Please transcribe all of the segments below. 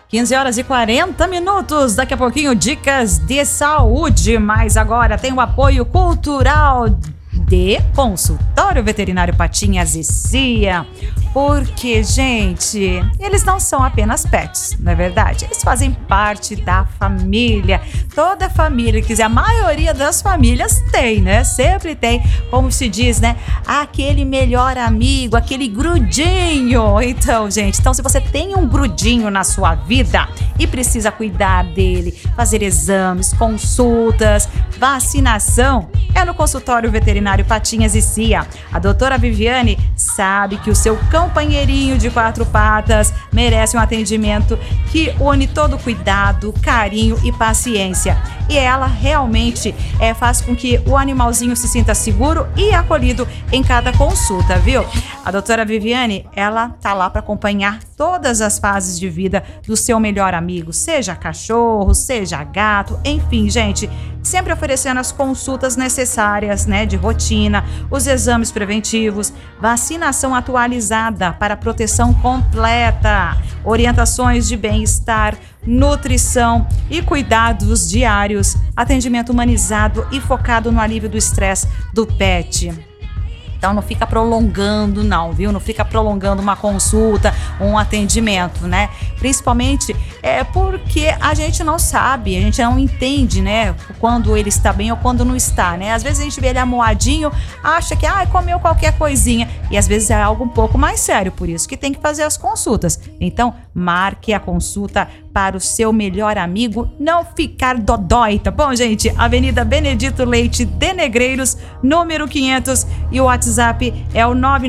15 horas e 40 minutos, daqui a pouquinho dicas de saúde, mas agora tem o apoio cultural de Consultório Veterinário Patinhas e Cia, porque, gente, eles não são apenas pets, não é verdade? Eles fazem parte da família, toda família, quer dizer, a maioria das famílias tem, né? Sempre tem, como se diz, né? Aquele melhor amigo, aquele grudinho. Então, gente, se você tem um grudinho na sua vida e precisa cuidar dele, fazer exames, consultas, vacinação, é no Consultório Veterinário Patinhas e Cia. A doutora Viviane sabe que o seu companheirinho de 4 patas merece um atendimento que une todo cuidado, carinho e paciência. E ela realmente faz com que o animalzinho se sinta seguro e acolhido em cada consulta, viu? A doutora Viviane, ela tá lá para acompanhar todas as fases de vida do seu melhor amigo, seja cachorro, seja gato, enfim, gente, sempre oferecendo as consultas necessárias, né, de rotina, os exames preventivos, vacinação atualizada para proteção completa, orientações de bem-estar, nutrição e cuidados diários, atendimento humanizado e focado no alívio do estresse do pet. Então não fica prolongando não, viu? Não fica prolongando uma consulta, um atendimento, né? Principalmente porque a gente não sabe, a gente não entende, né? Quando ele está bem ou quando não está, né? Às vezes a gente vê ele amoadinho, acha que comeu qualquer coisinha e às vezes é algo um pouco mais sério, por isso que tem que fazer as consultas. Então marque a consulta para o seu melhor amigo não ficar dodói, tá bom, gente? Avenida Benedito Leite de Negreiros, número 500 e o WhatsApp é o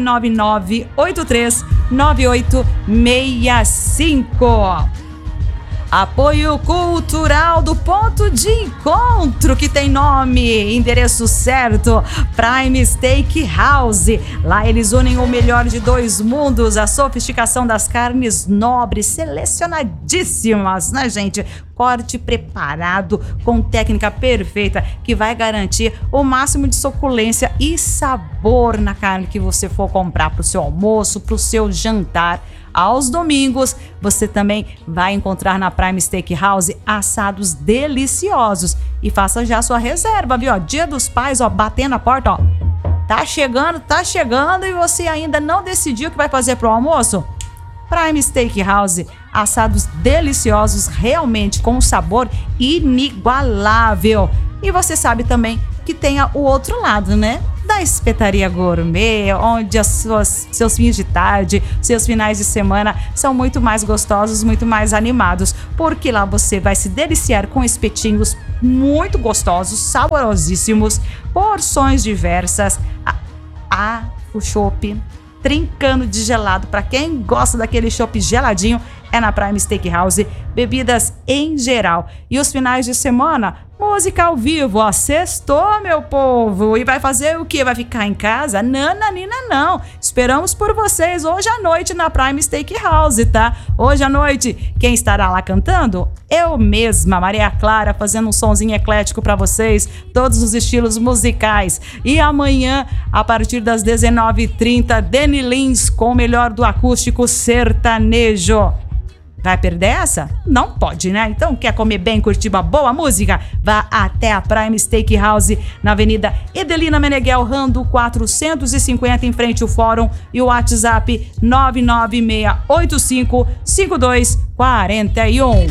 999-839865. Apoio cultural do Ponto de Encontro, que tem nome, endereço certo, Prime Steakhouse. Lá eles unem o melhor de 2 mundos, a sofisticação das carnes nobres, selecionadíssimas, né, gente? Corte preparado com técnica perfeita que vai garantir o máximo de suculência e sabor na carne que você for comprar para o seu almoço, para o seu jantar. Aos domingos, você também vai encontrar na Prime Steakhouse assados deliciosos. E faça já a sua reserva, viu? Dia dos Pais, batendo a porta, ó. Tá chegando e você ainda não decidiu o que vai fazer pro almoço? Prime Steakhouse, assados deliciosos, realmente com um sabor inigualável. E você sabe também que tem o outro lado, né? Da Espetaria Gourmet, onde seus fins de tarde, seus finais de semana são muito mais gostosos, muito mais animados, porque lá você vai se deliciar com espetinhos muito gostosos, saborosíssimos, porções diversas, o chopp trincando de gelado, para quem gosta daquele chopp geladinho, é na Prime Steakhouse, bebidas em geral. E os finais de semana, música ao vivo, sextou, meu povo. E vai fazer o quê? Vai ficar em casa? Nananina, não. Esperamos por vocês hoje à noite na Prime Steakhouse, tá? Hoje à noite, quem estará lá cantando? Eu mesma, Maria Clara, fazendo um sonzinho eclético para vocês, todos os estilos musicais. E amanhã, a partir das 19h30, Deni Lins com o melhor do acústico sertanejo. Vai perder essa? Não pode, né? Então, quer comer bem, curtir uma boa música? Vá até a Prime Steakhouse, na Avenida Edelina Meneghel Rando 450, em frente ao Fórum, e o WhatsApp 996855241.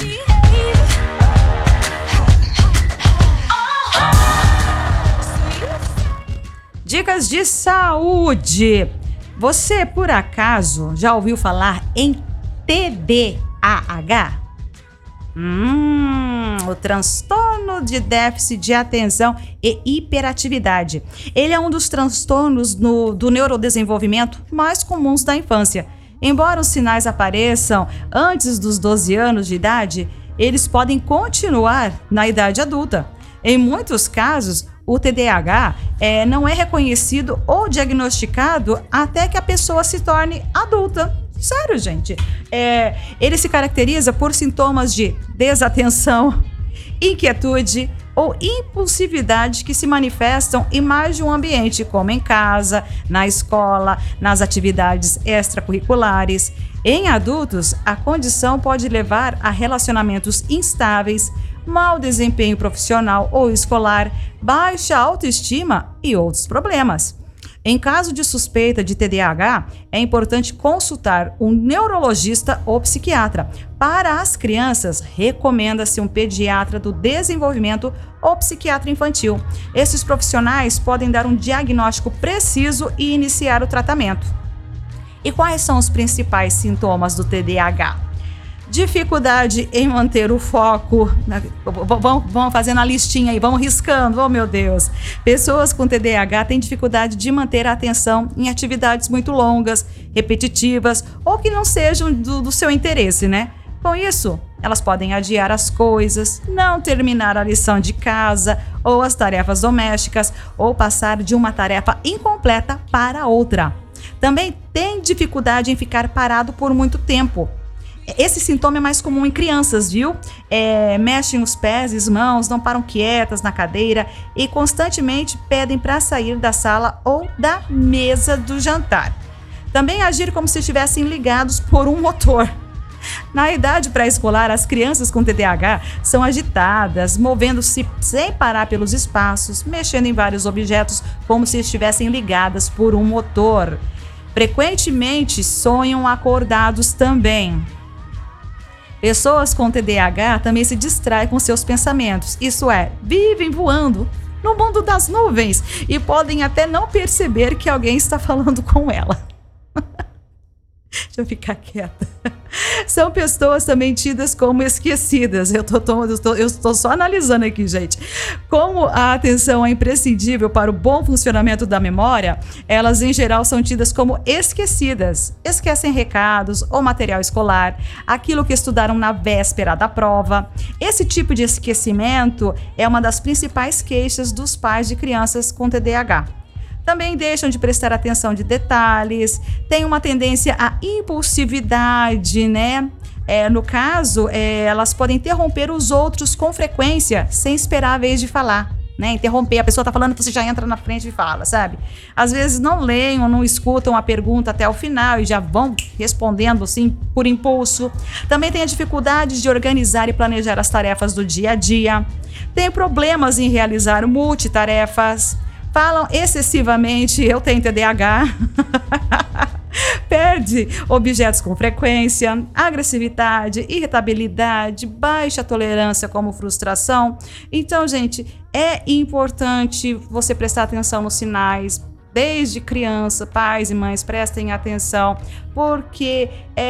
Dicas de saúde. Você, por acaso, já ouviu falar em TDAH? O transtorno de déficit de atenção e hiperatividade. Ele é um dos transtornos do neurodesenvolvimento mais comuns da infância. Embora os sinais apareçam antes dos 12 anos de idade, eles podem continuar na idade adulta. Em muitos casos, o TDAH não é reconhecido ou diagnosticado até que a pessoa se torne adulta. Sério, gente. Ele se caracteriza por sintomas de desatenção, inquietude, ou impulsividade que se manifestam em mais de um ambiente, como em casa, na escola, nas atividades extracurriculares. Em adultos, a condição pode levar a relacionamentos instáveis, mau desempenho profissional ou escolar, baixa autoestima e outros problemas. Em caso de suspeita de TDAH, é importante consultar um neurologista ou psiquiatra. Para as crianças, recomenda-se um pediatra do desenvolvimento ou psiquiatra infantil. Esses profissionais podem dar um diagnóstico preciso e iniciar o tratamento. E quais são os principais sintomas do TDAH? Dificuldade em manter o foco. Vamos fazendo a listinha aí, vamos riscando, oh meu Deus. Pessoas com TDAH têm dificuldade de manter a atenção em atividades muito longas, repetitivas ou que não sejam do seu interesse, né? Com isso, elas podem adiar as coisas, não terminar a lição de casa ou as tarefas domésticas ou passar de uma tarefa incompleta para outra. Também tem dificuldade em ficar parado por muito tempo. Esse sintoma é mais comum em crianças, viu? Mexem os pés e as mãos, não param quietas na cadeira e constantemente pedem para sair da sala ou da mesa do jantar. Também agir como se estivessem ligados por um motor. Na idade pré-escolar, as crianças com TDAH são agitadas, movendo-se sem parar pelos espaços, mexendo em vários objetos como se estivessem ligadas por um motor. Frequentemente sonham acordados também. Pessoas com TDAH também se distraem com seus pensamentos, isso é, vivem voando no mundo das nuvens e podem até não perceber que alguém está falando com ela. Deixa eu ficar quieta. São pessoas também tidas como esquecidas. Eu estou só analisando aqui, gente. Como a atenção é imprescindível para o bom funcionamento da memória, elas em geral são tidas como esquecidas. Esquecem recados ou material escolar, aquilo que estudaram na véspera da prova. Esse tipo de esquecimento é uma das principais queixas dos pais de crianças com TDAH. Também deixam de prestar atenção de detalhes, têm uma tendência à impulsividade, né? No caso, elas podem interromper os outros com frequência, sem esperar a vez de falar, né? Interromper, a pessoa está falando, você já entra na frente e fala, sabe? Às vezes não leem ou não escutam a pergunta até o final e já vão respondendo assim por impulso. Também tem a dificuldade de organizar e planejar as tarefas do dia a dia. Tem problemas em realizar multitarefas. Falam excessivamente, eu tenho TDAH, perde objetos com frequência, agressividade, irritabilidade, baixa tolerância como frustração. Então, gente, é importante você prestar atenção nos sinais, desde criança, pais e mães, prestem atenção, porque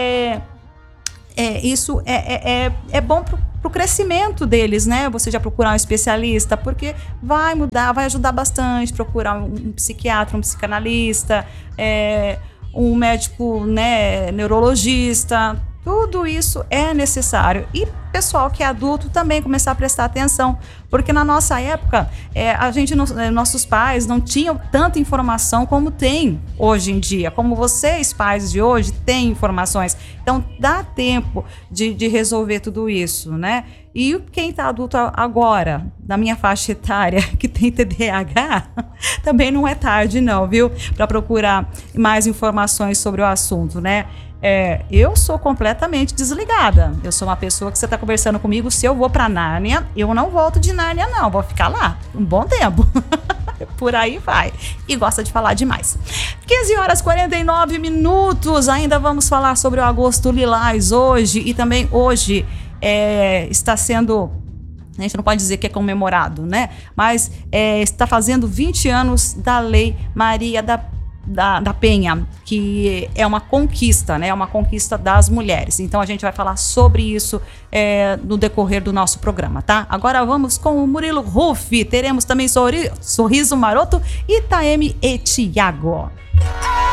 isso é bom para o crescimento deles, né? Você já procurar um especialista, porque vai mudar, vai ajudar bastante, procurar um psiquiatra, um psicanalista, um médico, né, neurologista, tudo isso é necessário. E pessoal que é adulto também começar a prestar atenção, porque na nossa época, nossos pais não tinham tanta informação como tem hoje em dia, como vocês, pais de hoje, têm informações. Então, dá tempo de resolver tudo isso, né? E quem está adulto agora, na minha faixa etária, que tem TDAH, também não é tarde não, viu? Para procurar mais informações sobre o assunto, né? Eu sou completamente desligada. Eu sou uma pessoa que você está conversando comigo, se eu vou para Nárnia, eu não volto de Nárnia não, vou ficar lá um bom tempo. Por aí vai. E gosta de falar demais. 15h49, ainda vamos falar sobre o Agosto Lilás hoje, e também hoje está sendo... A gente não pode dizer que é comemorado, né? Mas está fazendo 20 anos da Lei Maria da Penha, que é uma conquista, né? É uma conquista das mulheres. Então a gente vai falar sobre isso no decorrer do nosso programa, tá? Agora vamos com o Murilo Ruff. Teremos também Sorriso Maroto, Itaeme e Thiago.